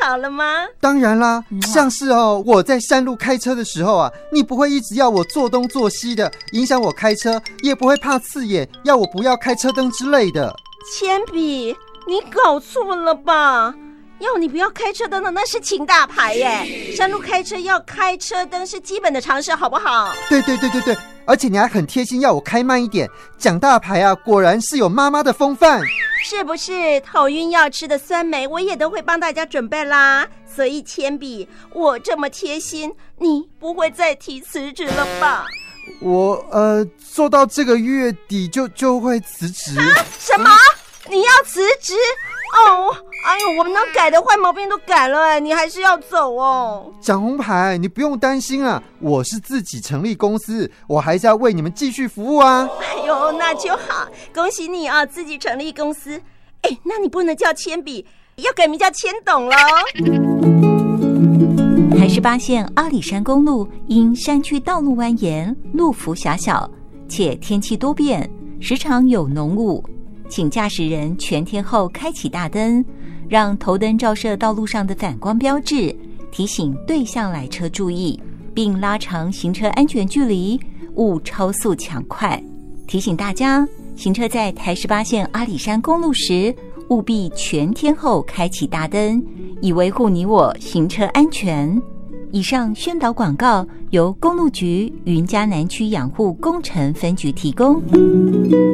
好了吗？ 当然啦，像是我在山路开车的时候啊，你不会一直要我做东做西的，影响我开车，也不会怕刺眼，要我不要开车灯之类的。 铅笔，你搞错了吧？要你不要开车灯的那是请大牌耶，山路开车要开车灯是基本的常识，好不好？ 对，而且你还很贴心要我开慢一点，讲大牌啊，果然是有妈妈的风范。 是不是头晕要吃的酸梅我也都会帮大家准备啦？所以铅笔，我这么贴心，你不会再提辞职了吧？ 我做到这个月底就会辞职。 什么？你要辞职？哎呦，我们能改的坏毛病都改了，你还是要走哦。 蒋红牌，你不用担心啊，我是自己成立公司，我还是要为你们继续服务啊。 哎呦，那就好，恭喜你啊，自己成立公司。那你不能叫铅笔，要改名叫铅董咯。 台18线阿里山公路因山区道路蜿蜒，路幅狭小，且天气多变，时常有浓雾，请驾驶人全天候开启大灯，让头灯照射道路上的反光标志，提醒对向来车注意，并拉长行车安全距离，勿超速抢快。提醒大家，行车在台18线阿里山公路时，务必全天候开启大灯，以维护你我行车安全。以上宣导广告由公路局云嘉南区养护工程分局提供。